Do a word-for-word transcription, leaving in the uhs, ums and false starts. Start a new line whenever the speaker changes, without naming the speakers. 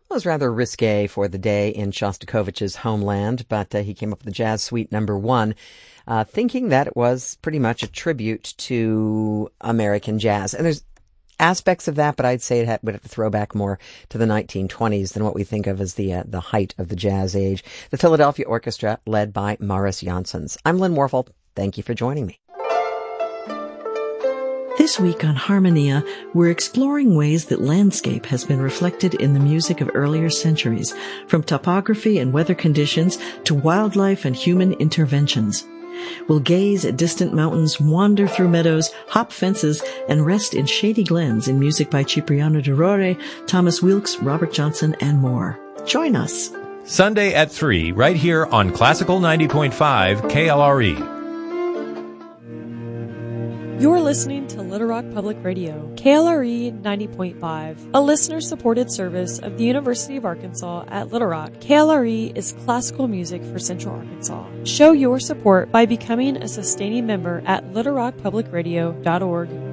was rather risque for the day in Shostakovich's homeland, but uh, he came up with the Jazz Suite number one, uh, thinking that it was pretty much a tribute to American jazz. And there's aspects of that, but I'd say it had, would have to throw back more to the nineteen twenties than what we think of as the uh, the height of the jazz age. The Philadelphia Orchestra, led by Maurice Janssens. I'm Lynn Warfel. Thank you for joining me.
This week on Harmonia, we're exploring ways that landscape has been reflected in the music of earlier centuries, from topography and weather conditions to wildlife and human interventions. We'll gaze at distant mountains, wander through meadows, hop fences, and rest in shady glens in music by Cipriano de Rore, Thomas Wilkes, Robert Johnson, and more. Join us.
Sunday at three, right here on Classical ninety point five K L R E.
You're listening to Little Rock Public Radio, K L R E ninety point five, a listener-supported service of the University of Arkansas at Little Rock. K L R E is classical music for Central Arkansas. Show your support by becoming a sustaining member at little rock public radio dot org